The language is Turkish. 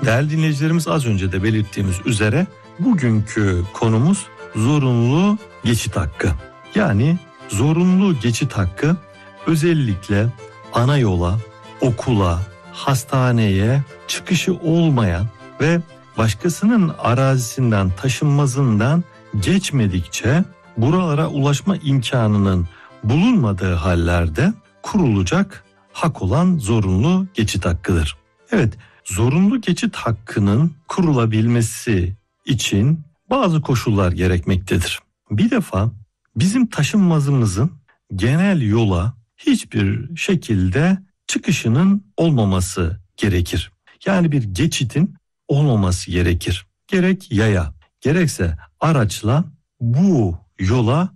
Değerli dinleyicilerimiz, az önce de belirttiğimiz üzere bugünkü konumuz zorunlu geçit hakkı. Yani zorunlu geçit hakkı özellikle ana yola, okula, hastaneye çıkışı olmayan ve başkasının arazisinden, taşınmazından geçmedikçe buralara ulaşma imkanının bulunmadığı hallerde kurulacak hak olan zorunlu geçit hakkıdır. Evet, zorunlu geçit hakkının kurulabilmesi için bazı koşullar gerekmektedir. Bir defa bizim taşınmazımızın genel yola hiçbir şekilde çıkışının olmaması gerekir. Yani bir geçitin olmaması gerekir. Gerek yaya, gerekse araçla bu yola